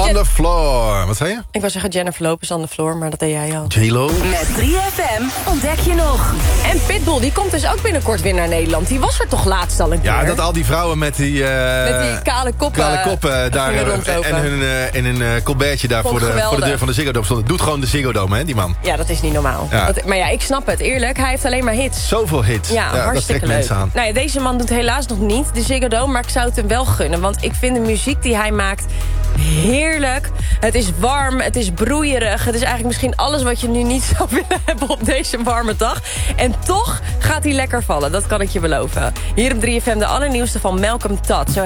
on the floor. Wat zei je? Ik wou zeggen Jennifer Lopez on the floor, maar dat deed jij al. J-Lo. Met 3FM ontdek je nog. En Pitbull, die komt dus ook binnenkort weer naar Nederland. Die was er toch laatst al een keer? Ja, dat al die vrouwen met die... met die kale koppen. Daar en hun colbertje daar voor de deur van de Ziggo Dome stonden. Doet gewoon de Ziggo Dome, hè, die man. Ja, dat is niet normaal. Ja. Maar ja, ik snap het. Eerlijk, hij heeft alleen maar hits. Zoveel hits. Ja, dat hartstikke trekt leuk. mensen aan. Nou ja, deze man doet helaas nog niet de Ziggo Dome, maar ik zou het hem wel gunnen. Want ik vind de muziek die hij maakt heerlijk. Het is warm, het is broeierig. Het is eigenlijk misschien alles wat je nu niet zou willen hebben op deze warme dag. En toch gaat hij lekker vallen, dat kan ik je beloven. Hier op 3FM de allernieuwste van Malcolm Todd. Zo